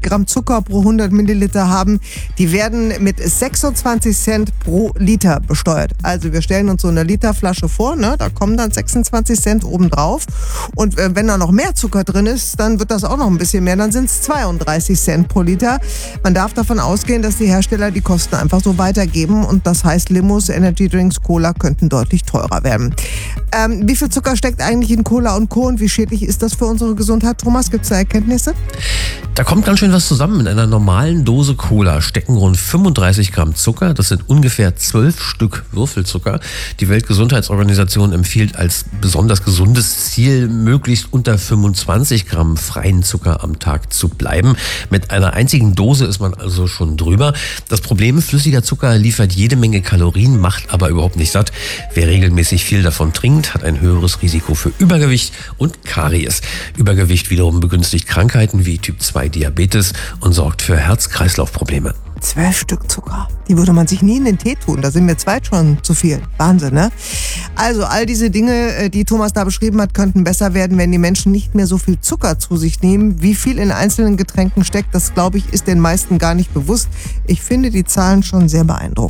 Gramm Zucker pro 100 Milliliter haben, die werden mit 26 Cent pro Liter besteuert. Also wir stellen uns so eine Literflasche vor, ne? Da kommen dann 26 Cent obendrauf. Und wenn da noch mehr Zucker drin ist, dann wird das auch noch ein bisschen mehr. Dann sind es 32 Cent pro Liter. Man darf davon ausgehen, dass die Hersteller die Kosten einfach so weitergeben. Und das heißt, Limos, Energydrinks, Cola könnten deutlich teurer werden. Wie viel Zucker steckt eigentlich in Cola und Co. und wie schädlich ist das für unsere Gesundheit? Thomas, gibt es da Erkenntnisse? Da kommt ganz schön was zusammen. In einer normalen Dose Cola stecken rund 35 Gramm Zucker. Das sind ungefähr 12 Stück Würfelzucker. Die Weltgesundheitsorganisation empfiehlt als besonders gesundes Ziel, möglichst unter 25 Gramm freien Zucker am Tag zu bleiben. Mit einer einzigen Dose ist man also schon drüber. Das Problem, flüssiger Zucker liefert jede Menge Kalorien, macht aber überhaupt nicht satt. Wer regelmäßig viel davon trinkt, hat ein höheres Risiko für Übergewicht und Karies. Übergewicht wiederum begünstigt Krankheiten wie Typ 2 Diabetes und sorgt für Herz-Kreislauf-Probleme. 12 Stück Zucker. Die würde man sich nie in den Tee tun. Da sind mir 2 schon zu viel. Wahnsinn, ne? Also all diese Dinge, die Thomas da beschrieben hat, könnten besser werden, wenn die Menschen nicht mehr so viel Zucker zu sich nehmen. Wie viel in einzelnen Getränken steckt, das glaube ich, ist den meisten gar nicht bewusst. Ich finde die Zahlen schon sehr beeindruckend.